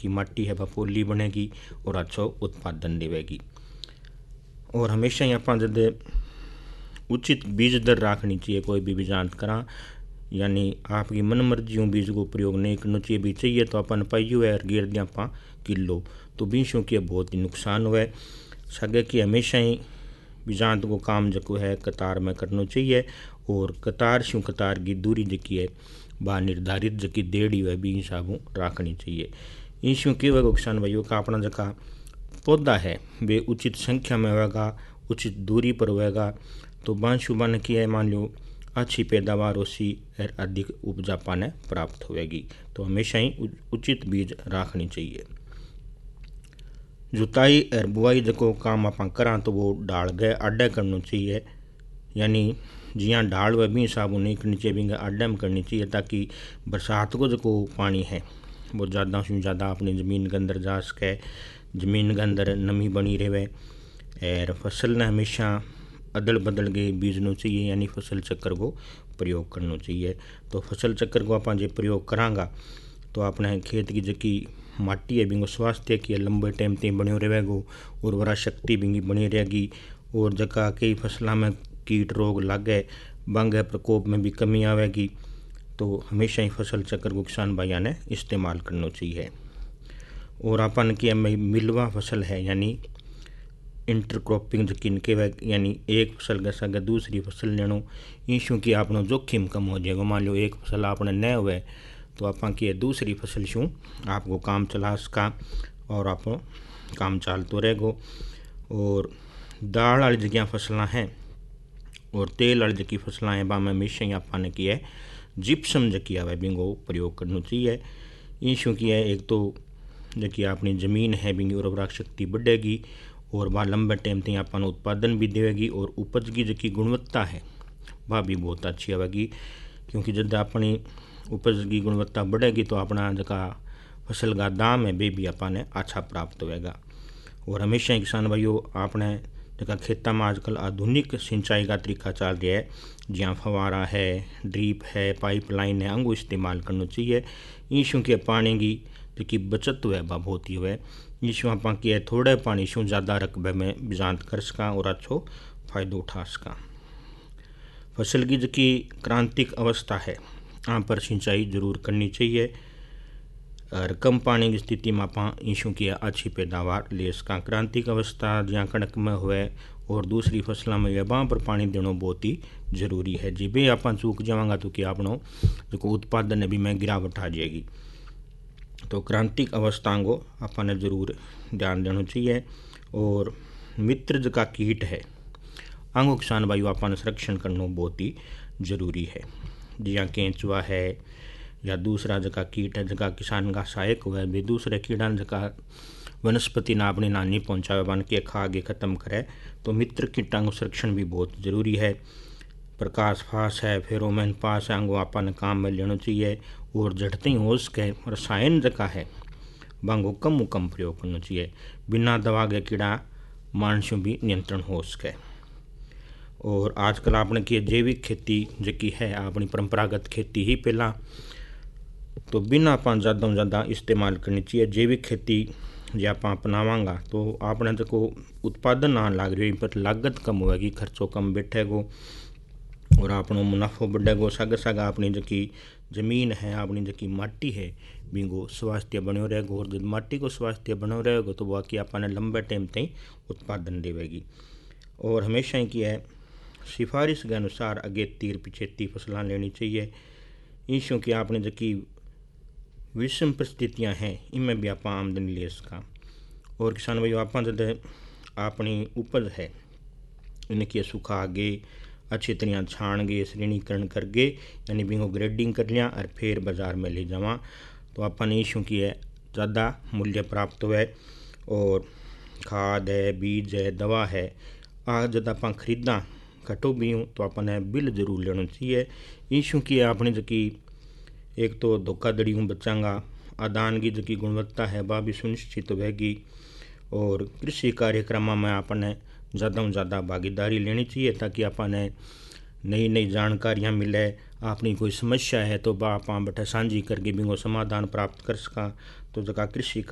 जकी माटी है वह पोली बनेगी और अच्छो उत्पादन देवेगी। और हमेशा ही आप जब उचित बीज दर रखनी चाहिए कोई भी बीजांत करा, यानी आपकी मन मर्जी बीज को प्रयोग नहीं करना चाहिए। भी चाहिए तो अपन पाइयो है गिर दिया आप किलो, तो बीजों की बहुत ही नुकसान हुए सके कि हमेशा ही बीजांत को काम जो है कतार में करना चाहिए। और कतार शू कतार की दूरी जकी है वह निर्धारित जकी देड़ी है भी हिसाबों रखनी चाहिए। ईशू के वह किसान भाइयों का अपना जका पौधा है वे उचित संख्या में होगा, उचित दूरी पर होगा, तो बांशु बन की है मान लो अच्छी पैदावार उसी और अधिक उपजा पाने प्राप्त होगी। तो हमेशा ही उचित बीज रखनी चाहिए। जुताई और बुआई जो काम आप करा तो वो ढाल गए आडे करना चाहिए, यानी जिया ढाल वह भी हिसाब नहीं करनी चाहिए, भी आडे में करनी चाहिए, ताकि बरसात को जो पानी है वो ज़्यादा से ज़्यादा अपनी ज़मीन के अंदर जा सके, ज़मीन के अंदर नमी बनी रहे। और फसल ने हमेशा अदल बदल के बीजना चाहिए, यानी फसल चक्कर को प्रयोग करना चाहिए। तो फसल चक्कर को आप जो प्रयोग करांगा तो अपने खेत की जकी माटी है बिंगो स्वास्थ्य की लंबे टाइम तक बनो रहेगो, उर्वरा शक्ति बिंगी बनी रहेगी। और जका कई फसलों में कीट रोग लागे बंग प्रकोप में भी कमी आवेगी। तो हमेशा ही फसल चक्कर को किसान भाइयों ने इस्तेमाल करना चाहिए। और अपन की मिलवा फसल है यानी इंटरक्रॉपिंग जकिन के यानी एक फसल के संग दूसरी फसल लेनो, ईशू की आपनो जोखिम कम हो जाएगा। मान लो एक फसल आपने न हुए तो आप की दूसरी फसल शू आपको काम चला सका और आप काम चालतो रहेगो। और दाल वाली जगह फसलें हैं और तेल वाली जकी फसलें हैं वह हमेशा ही आपने की है जिप्सम जकी आवे बिंगो प्रयोग करना चाहिए। ईशू की है एक तो जकी अपनी ज़मीन है बिंगी उर्वरक शक्ति बढ़ेगी और वह लंबे टाइम तक अपन उत्पादन भी देगी। और उपज की जकी गुणवत्ता है वह भी बहुत अच्छी आवेगी, क्योंकि जब अपनी उपज की गुणवत्ता बढ़ेगी तो अपना जका फसल का दाम है वे भी अपने अच्छा प्राप्त होगा। और हमेशा ही किसान भाइयों आपने जगह खेतों में आजकल आधुनिक सिंचाई का तरीका चल रहा है, जहाँ फवारा है, ड्रीप है, पाइपलाइन है, अंगो इस्तेमाल करना चाहिए। ईशू के पानी की जी बचत हुए वह बहुत ही हुए। ईशू आप की थोड़े पानी शू ज़्यादा रकबे में बीजांत कर सका और अच्छो फायदो उठा सका। फसल की जी क्रांतिक अवस्था है यहाँ पर सिंचाई जरूर करनी चाहिए और कम पानी की स्थिति में आप ईशू की अच्छी पैदावार ले सका। क्रांतिक अवस्था जहाँ कणक में हुए और दूसरी फसलों में हुए वहाँ पर पानी देना बहुत ही जरूरी है। जी भी आप चूक जावांगा तो कि आपनो जो उत्पादन है भी में गिरावट आ जाएगी। तो क्रांतिक अवस्था को आपने जरूर ध्यान देना चाहिए। और मित्र जका कीट है आंगो किसान भाइयों आपने संरक्षण करना बहुत ही जरूरी है। जिया केंचुआ है या दूसरा जका कीट है जका किसान का सहायक हुआ है, दूसरे कीड़ा जका वनस्पति ना अपनी नानी पहुँचावे बन के खा के ख़त्म करे, तो मित्र कीटां को संरक्षण भी बहुत जरूरी है। प्रकाश फास है, फेरोमोन पास है, आंगो आपने काम में लेना चाहिए। और झटते ही हो सके रसायन जका है बांगो कम प्रयोग करना चाहिए, बिना दवा के कीड़ा मानसों भी नियंत्रण हो सके। और आजकल आपने की जैविक खेती जकी है अपनी परंपरागत खेती ही पहला तो बिना आप ज़्यादा ज़्यादा इस्तेमाल करनी चाहिए। जैविक खेती जो आप अपनावांगा तो आपने जो उत्पादन आने लग रही पर लागत कम होगी, खर्चों कम बैठेगो और आपनो मुनाफो बढ़ेगो। सागे सागा अपनी जकी ज़मीन है अपनी जकी माटी है बिंगो स्वास्थ्य बनो रहेगो। और जब माटी को स्वास्थ्य बनो रहेगो तो बाकी अपने लंबे टाइम तक उत्पादन देवेगी। और हमेशा ही है सिफारिश के अनुसार अगेती पिछेती फसलें लेनी चाहिए। ईशों की आपने जकी विषम परिस्थितियाँ हैं इनमें भी आप आमदनी ले सका। और किसान भाइयों आप जब अपनी उपज है इनकी सुखा गे अच्छी तरह छान गे श्रेणीकरण कर गे यानी बिंगो ग्रेडिंग कर लिया और फिर बाज़ार में ले जावा तो अपन ईशू की है ज़्यादा मूल्य प्राप्त हुए। और खाद है, बीज है, दवा है आज जब आप खरीदा घटो भी हूँ तो अपने बिल जरूर लेना चाहिए। ईशू की अपनी जकी एक तो धोखाधड़ी हूँ बचांगा, आदान की जकी गुणवत्ता है वह भी सुनिश्चित होगी। और कृषि कार्यक्रमों में आपने ज़्यादा से ज़्यादा भागीदारी लेनी चाहिए ताकि आपने नई नई जानकारियाँ मिले। अपनी कोई समस्या है तो वह आप बैठे साझी करके बिंगो समाधान प्राप्त कर सका। तो जगह कृषि